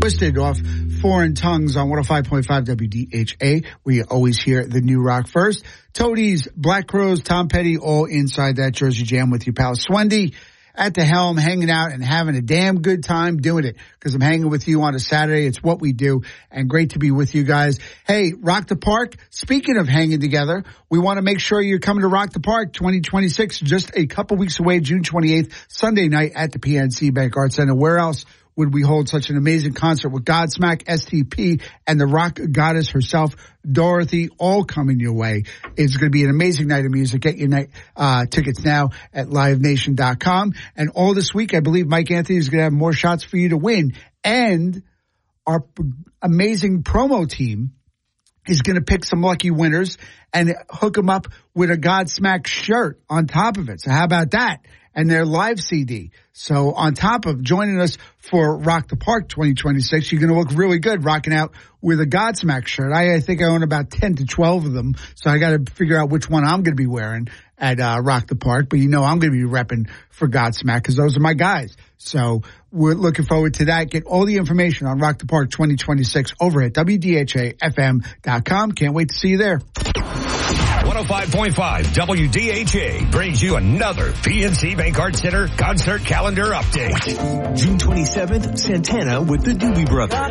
Twisted off Foreign Tongues on 105.5 WDHA, where you always hear the new rock first. Toadies, Black Crowes, Tom Petty, all inside that Jersey Jam with your pal Swendy at the helm, hanging out and having a damn good time doing it, because I'm hanging with you on a Saturday. It's what we do, and great to be with you guys. Hey, Rock the Park, speaking of hanging together, we want to make sure you're coming to Rock the Park 2026, just a couple weeks away, June 28th, Sunday night at the PNC Bank Arts Center. Where else would we hold such an amazing concert with Godsmack, STP, and the rock goddess herself, Dorothy, all coming your way. It's going to be an amazing night of music. Get your tickets now at livenation.com. And all this week, I believe Mike Anthony is going to have more shots for you to win. And our amazing promo team is going to pick some lucky winners and hook them up with a Godsmack shirt on top of it. So how about that? And their live CD. So on top of joining us for Rock the Park 2026, you're going to look really good rocking out with a Godsmack shirt. I think I own about 10 to 12 of them, so I got to figure out which one I'm going to be wearing at Rock the Park. But you know I'm going to be repping for Godsmack because those are my guys. So we're looking forward to that. Get all the information on Rock the Park 2026 over at WDHAFM.com. Can't wait to see you there. 105.5 WDHA brings you another PNC Bank Arts Center concert calendar update. June 27th, Santana with the Doobie Brothers.